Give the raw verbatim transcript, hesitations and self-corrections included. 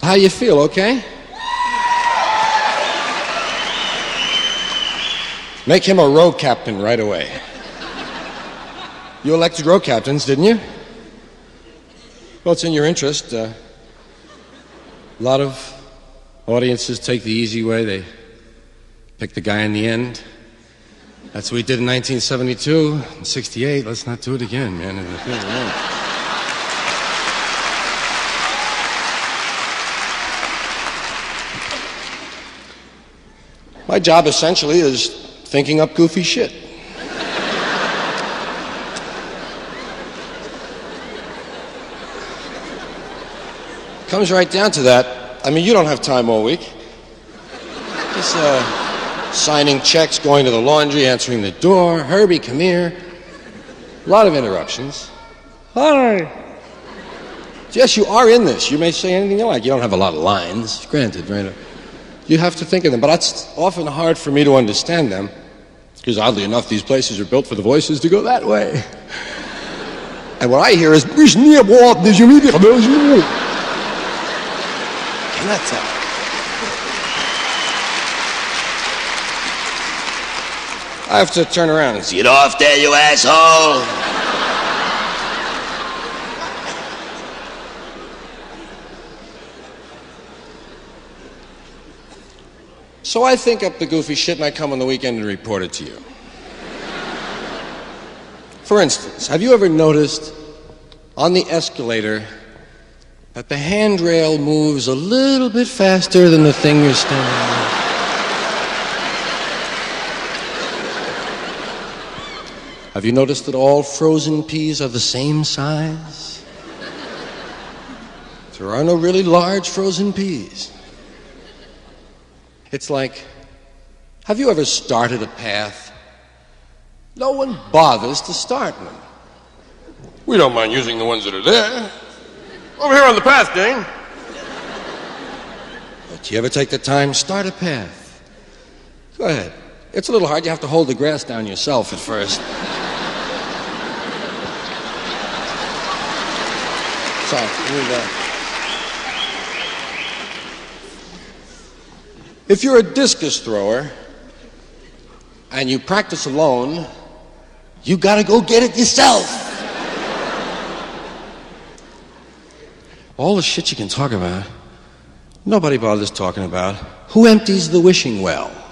How you feel, okay? Make him a row captain right away. You elected row captains, didn't you? Well, it's in your interest. Uh, a lot of audiences take the easy way. They pick the guy in the end. That's what we did in nineteen seventy-two. In sixty-eight, let's not do it again, man. My job essentially is thinking up goofy shit. Comes right down to that. I mean, you don't have time all week. Just uh, signing checks, going to the laundry, answering the door. Herbie, come here. A lot of interruptions. Hi. Yes, you are in this. You may say anything you like. You don't have a lot of lines, granted, right? You have to think of them, but it's often hard for me to understand them, because oddly enough, these places are built for the voices to go that way. And what I hear is, cannot tell. I have to turn around and say, get off there, you asshole! So I think up the goofy shit and I come on the weekend and report it to you. For instance, have you ever noticed on the escalator that the handrail moves a little bit faster than the thing you're standing on? Have you noticed that all frozen peas are the same size? There are no really large frozen peas. It's like, have you ever started a path? No one bothers to start one. We don't mind using the ones that are there. Over here on the path, Dane. But you ever take the time, start a path? Go ahead. It's a little hard. You have to hold the grass down yourself at first. Sorry. We'll, uh, If you're a discus thrower and you practice alone, you gotta go get it yourself. All the shit you can talk about, nobody bothers talking about. Who empties the wishing well?